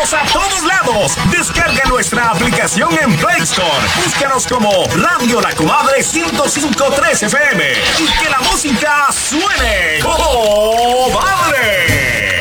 Estamos a todos lados. Descarga nuestra aplicación en Play Store. Búscanos como Radio La Comadre 105.3 FM. Y que la música